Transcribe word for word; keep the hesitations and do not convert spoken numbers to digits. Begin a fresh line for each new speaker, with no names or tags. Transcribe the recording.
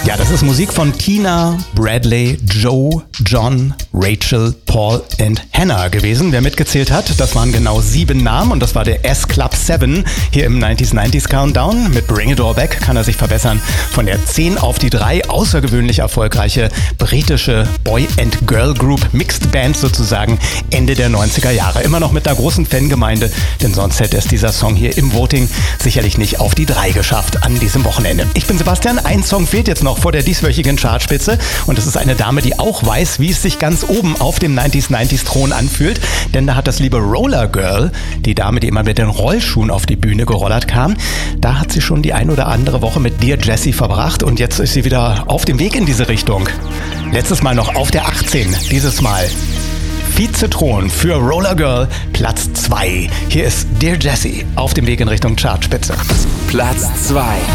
Ja, das ist Musik von Tina, Bradley, Joe, John, Rachel, Paul und Hannah gewesen. Wer mitgezählt hat, das waren genau sieben Namen und das war der S-Club sieben hier im neunziger neunziger Countdown. Mit Bring It All Back kann er sich verbessern von der zehn auf die drei. Außergewöhnlich erfolgreiche britische Boy- and Girl Group, Mixed Band sozusagen, Ende der neunziger Jahre. Immer noch mit einer großen Fangemeinde, denn sonst hätte es dieser Song hier im Voting sicherlich nicht auf die drei geschafft an diesem Wochenende. Ich bin Sebastian, ein Song fehlt jetzt noch vor der dieswöchigen Chartspitze und es ist eine Dame, die auch weiß, wie es sich ganz oben auf dem neunziger neunziger Thron anfühlt, denn da hat das liebe Roller Girl, die Dame, die immer mit den Rollschuhen auf die Bühne gerollert kam, da hat sie schon die ein oder andere Woche mit Dear Jessie verbracht und jetzt ist sie wieder auf dem Weg in diese Richtung. Letztes Mal noch auf der achtzehn, dieses Mal Vize-Thron für Roller Girl, Platz zwei. Hier ist Dear Jessie auf dem Weg in Richtung Chartspitze.
Platz zwei.